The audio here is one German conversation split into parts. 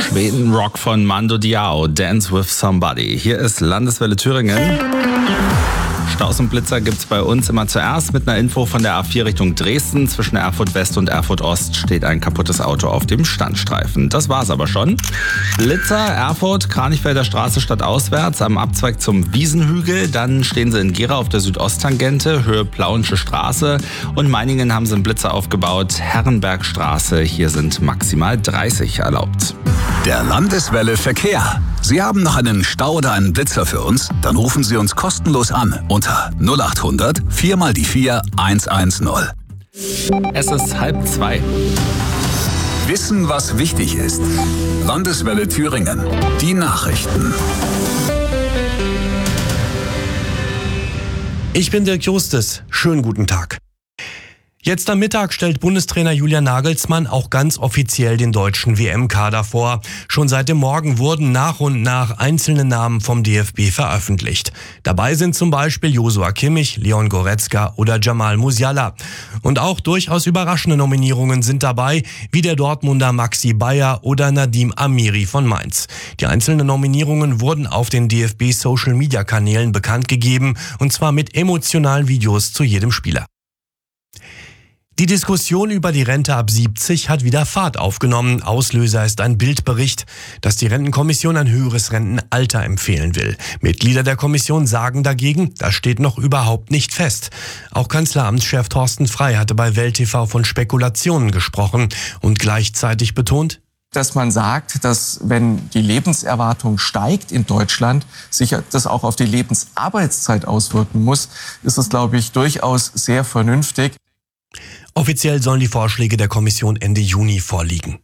Schweden-Rock von Mando Diao, Dance with Somebody. Hier ist Landeswelle Thüringen. Staus und Blitzer gibt's bei uns immer zuerst mit einer Info von der A4 Richtung Dresden. Zwischen Erfurt West und Erfurt Ost steht ein kaputtes Auto auf dem Standstreifen. Das war's aber schon. Blitzer, Erfurt, Kranichfelder Straße stadtauswärts am Abzweig zum Wiesenhügel. Dann stehen sie in Gera auf der Südosttangente, Höhe Plauensche Straße. Und Meiningen haben sie einen Blitzer aufgebaut, Herrenbergstraße. Hier sind maximal 30 erlaubt. Der Landeswelle Verkehr. Sie haben noch einen Stau oder einen Blitzer für uns? Dann rufen Sie uns kostenlos an unter 0800 4 mal die 4 110. Es ist 1:30. Wissen, was wichtig ist. Landeswelle Thüringen. Die Nachrichten. Ich bin Dirk Justus. Schönen guten Tag. Jetzt am Mittag stellt Bundestrainer Julian Nagelsmann auch ganz offiziell den deutschen WM-Kader vor. Schon seit dem Morgen wurden nach und nach einzelne Namen vom DFB veröffentlicht. Dabei sind zum Beispiel Joshua Kimmich, Leon Goretzka oder Jamal Musiala. Und auch durchaus überraschende Nominierungen sind dabei, wie der Dortmunder Maxi Bayer oder Nadim Amiri von Mainz. Die einzelnen Nominierungen wurden auf den DFB-Social-Media-Kanälen bekannt gegeben, und zwar mit emotionalen Videos zu jedem Spieler. Die Diskussion über die Rente ab 70 hat wieder Fahrt aufgenommen. Auslöser ist ein Bildbericht, dass die Rentenkommission ein höheres Rentenalter empfehlen will. Mitglieder der Kommission sagen dagegen, das steht noch überhaupt nicht fest. Auch Kanzleramtschef Thorsten Frey hatte bei Welt TV von Spekulationen gesprochen und gleichzeitig betont, dass man sagt, dass wenn die Lebenserwartung steigt in Deutschland, sich das auch auf die Lebensarbeitszeit auswirken muss, ist es, glaube ich, durchaus sehr vernünftig. Offiziell sollen die Vorschläge der Kommission Ende Juni vorliegen.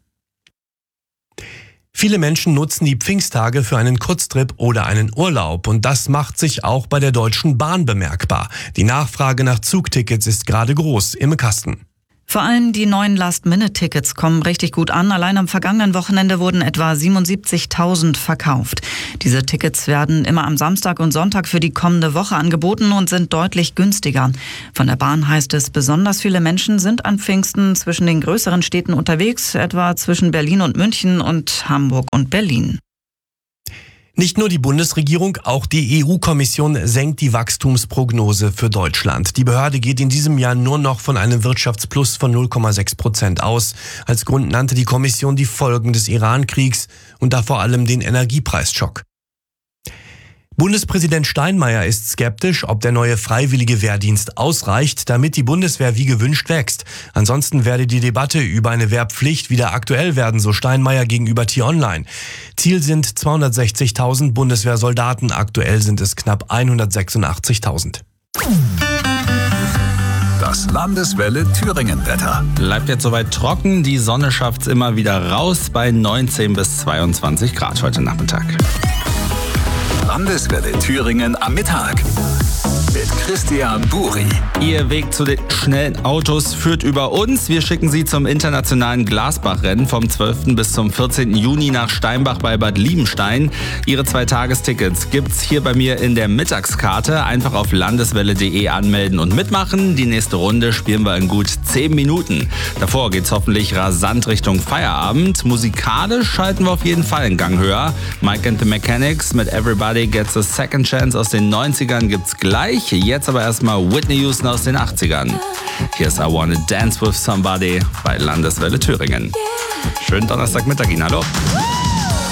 Viele Menschen nutzen die Pfingsttage für einen Kurztrip oder einen Urlaub, und das macht sich auch bei der Deutschen Bahn bemerkbar. Die Nachfrage nach Zugtickets ist gerade groß im Kasten. Vor allem die neuen Last-Minute-Tickets kommen richtig gut an. Allein am vergangenen Wochenende wurden etwa 77.000 verkauft. Diese Tickets werden immer am Samstag und Sonntag für die kommende Woche angeboten und sind deutlich günstiger. Von der Bahn heißt es, besonders viele Menschen sind an Pfingsten zwischen den größeren Städten unterwegs, etwa zwischen Berlin und München und Hamburg und Berlin. Nicht nur die Bundesregierung, auch die EU-Kommission senkt die Wachstumsprognose für Deutschland. Die Behörde geht in diesem Jahr nur noch von einem Wirtschaftsplus von 0,6% aus. Als Grund nannte die Kommission die Folgen des Iran-Kriegs und da vor allem den Energiepreisschock. Bundespräsident Steinmeier ist skeptisch, ob der neue freiwillige Wehrdienst ausreicht, damit die Bundeswehr wie gewünscht wächst. Ansonsten werde die Debatte über eine Wehrpflicht wieder aktuell werden, so Steinmeier gegenüber T-Online. Ziel sind 260.000 Bundeswehrsoldaten, aktuell sind es knapp 186.000. Das Landeswelle Thüringen-Wetter. Bleibt jetzt soweit trocken, die Sonne schafft's immer wieder raus bei 19 bis 22 Grad heute Nachmittag. Landeswelle Thüringen am Mittag mit Christian Buri. Ihr Weg zu den schnellen Autos führt über uns. Wir schicken Sie zum internationalen Glasbach-Rennen vom 12. bis zum 14. Juni nach Steinbach bei Bad Liebenstein. Ihre 2-Tagestickets gibt's hier bei mir in der Mittagskarte. Einfach auf landeswelle.de anmelden und mitmachen. Die nächste Runde spielen wir in gut 10 Minuten. Davor geht's hoffentlich rasant Richtung Feierabend. Musikalisch schalten wir auf jeden Fall einen Gang höher. Mike and the Mechanics mit Everybody Gets a Second Chance aus den 90ern gibt's gleich. Jetzt aber erstmal Whitney Houston aus den 80ern. Hier ist I Wanna Dance with Somebody bei Landeswelle Thüringen. Schönen Donnerstagmittag Ihnen, hallo.